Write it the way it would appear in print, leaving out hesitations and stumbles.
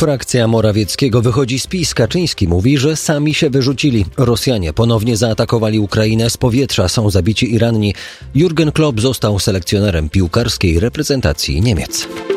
Frakcja Morawieckiego wychodzi z PiS. Kaczyński mówi, że sami się wyrzucili. Rosjanie ponownie zaatakowali Ukrainę z powietrza, są zabici i ranni. Jurgen Klopp został selekcjonerem piłkarskiej reprezentacji Niemiec.